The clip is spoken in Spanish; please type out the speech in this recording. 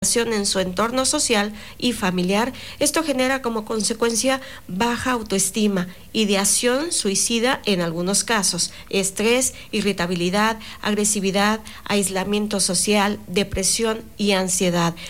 en su entorno social y familiar. Esto genera como consecuencia baja autoestima, ideación suicida en algunos casos, estrés, irritabilidad, agresividad, aislamiento social, depresión y ansiedad.